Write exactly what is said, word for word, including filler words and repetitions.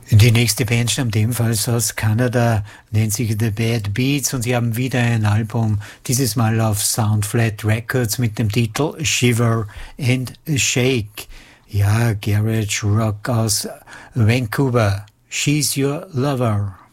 Die nächste Band stammt ebenfalls aus Kanada, nennt sich The Bad Beats und sie haben wieder ein Album, dieses Mal auf Soundflat Records mit dem Titel Shiver and Shake. Ja, Garage Rock aus Vancouver. She's Your Lover.